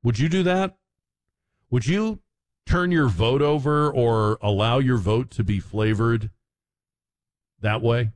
Would you do that? Would you turn your vote over or allow your vote to be flavored that way?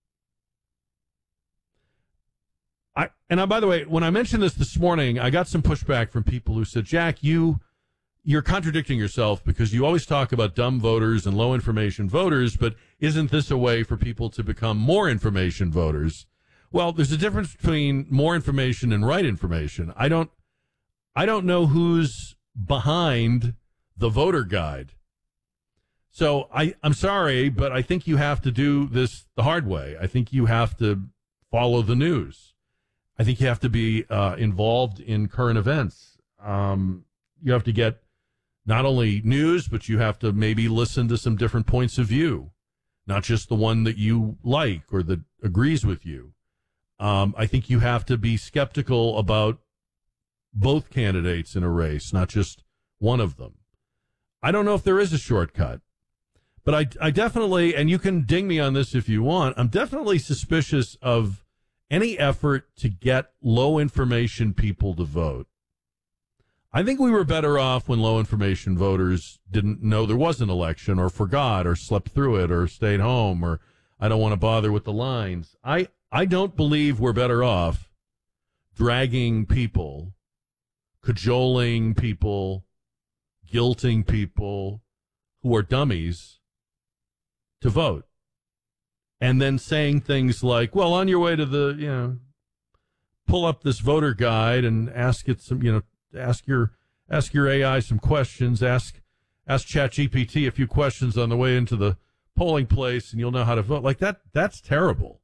By the way, when I mentioned this morning, I got some pushback from people who said, Jack, you're contradicting yourself because you always talk about dumb voters and low information voters, but isn't this a way for people to become more information voters? Well, there's a difference between more information and right information. I don't know who's behind the voter guide. So I'm sorry, but I think you have to do this the hard way. I think you have to follow the news. I think you have to be involved in current events. You have to get not only news, but you have to maybe listen to some different points of view, not just the one that you like or that agrees with you. I think you have to be skeptical about both candidates in a race, not just one of them. I don't know if there is a shortcut, but I definitely, and you can ding me on this if you want, I'm definitely suspicious of any effort to get low information people to vote. I think we were better off when low information voters didn't know there was an election or forgot or slept through it or stayed home or I don't want to bother with the lines. I don't believe we're better off dragging people, cajoling people, guilting people who are dummies to vote. And then saying things like, well, on your way to pull up this voter guide and ask it some, ask your AI some questions, ask ChatGPT a few questions on the way into the polling place and you'll know how to vote. Like that's terrible.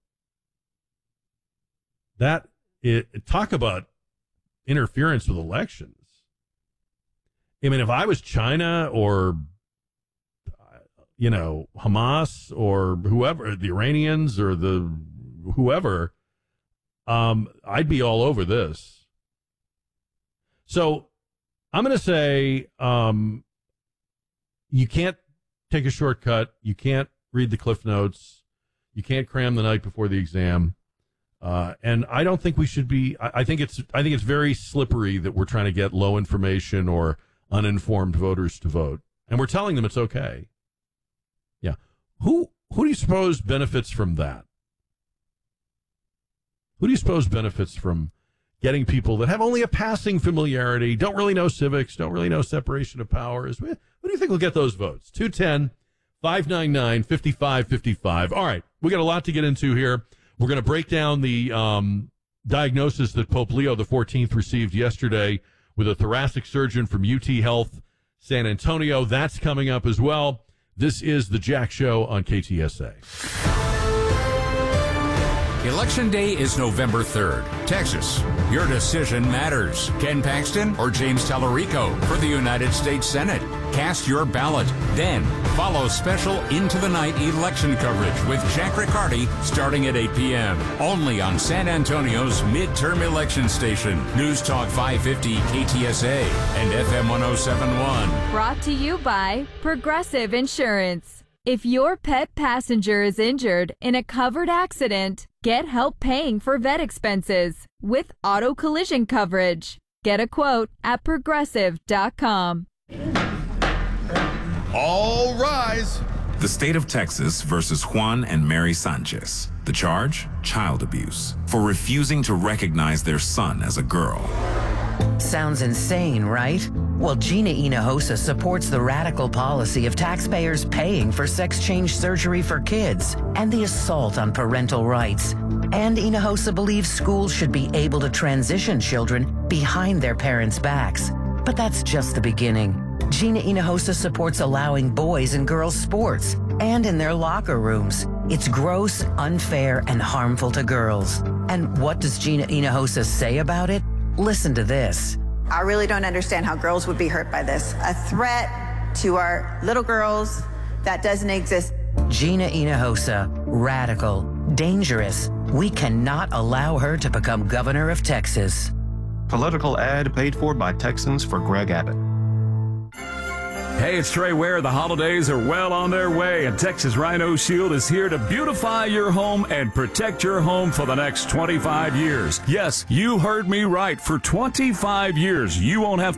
Talk about interference with elections. I mean, if I was China or Hamas or whoever, the Iranians or the whoever, I'd be all over this. So I'm going to say you can't take a shortcut. You can't read the Cliff Notes. You can't cram the night before the exam. And I don't think we should be. I think it's very slippery that we're trying to get low information or uninformed voters to vote, and we're telling them it's okay. Yeah, who do you suppose benefits from that? Who do you suppose benefits from getting people that have only a passing familiarity, don't really know civics, don't really know separation of powers? Who do you think will get those votes? 210-599-5555. All right, we got a lot to get into here. We're going to break down the diagnosis that Pope Leo XIV received yesterday with a thoracic surgeon from UT Health San Antonio. That's coming up as well. This is The Jack Show on KTSA. Election Day is November 3rd. Texas, your decision matters. Ken Paxton or James Tallarico for the United States Senate. Cast your ballot. Then follow special Into the Night election coverage with Jack Riccardi starting at 8 p.m. Only on San Antonio's midterm election station. News Talk 550 KTSA and FM 1071. Brought to you by Progressive Insurance. If your pet passenger is injured in a covered accident, get help paying for vet expenses with auto collision coverage. Get a quote at progressive.com. All rise. The state of Texas versus Juan and Mary Sanchez. The charge? Child abuse. For refusing to recognize their son as a girl. Sounds insane, right? Well, Gina Hinojosa supports the radical policy of taxpayers paying for sex change surgery for kids and the assault on parental rights. And Hinojosa believes schools should be able to transition children behind their parents' backs. But that's just the beginning. Gina Hinojosa supports allowing boys and girls sports and in their locker rooms. It's gross, unfair, and harmful to girls. And what does Gina Hinojosa say about it? Listen to this. I really don't understand how girls would be hurt by this. A threat to our little girls that doesn't exist. Gina Hinojosa, radical, dangerous. We cannot allow her to become governor of Texas. Political ad paid for by Texans for Greg Abbott. Hey, it's Trey Ware. The holidays are well on their way, and Texas Rhino Shield is here to beautify your home and protect your home for the next 25 years. Yes, you heard me right. For 25 years, you won't have